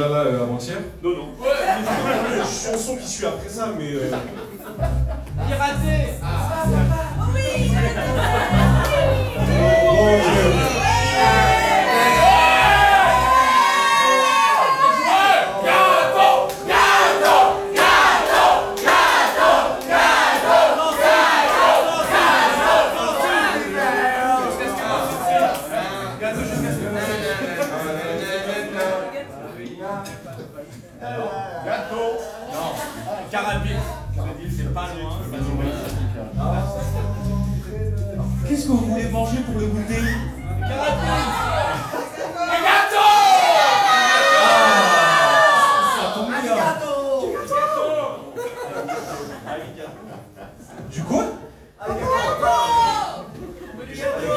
déjà là avant-hier. Non, non. Ouais, chanson qui suit après ça, mais. Piraté. Oui. Gâteau. Non. Carapide. C'est pas loin. Qu'est-ce que vous voulez manger pour le goûter? Carapide. Un gâteau. Ça tombe bien. Du quoi? Un gâteau.